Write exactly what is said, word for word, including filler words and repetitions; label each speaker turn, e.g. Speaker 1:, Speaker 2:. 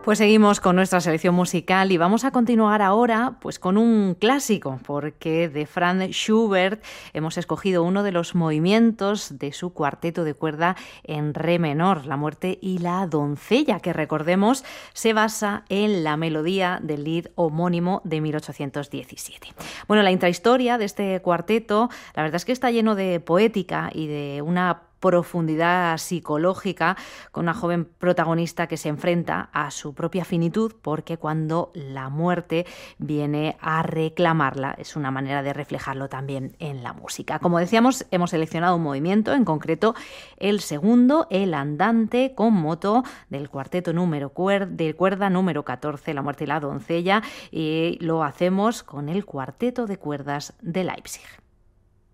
Speaker 1: Pues seguimos con nuestra selección musical y vamos a continuar ahora pues con un clásico, porque de Franz Schubert hemos escogido uno de los movimientos de su cuarteto de cuerda en re menor, La muerte y la doncella, que recordemos se basa en la melodía del Lied homónimo de mil ochocientos diecisiete. Bueno, la intrahistoria de este cuarteto, la verdad es que está lleno de poética y de una profundidad psicológica, con una joven protagonista que se enfrenta a su propia finitud, porque cuando la muerte viene a reclamarla, es una manera de reflejarlo también en la música. Como decíamos, hemos seleccionado un movimiento, en concreto el segundo, el andante con moto del cuarteto número cuer- de cuerda número catorce, La muerte y la doncella, y lo hacemos con el cuarteto de cuerdas de Leipzig.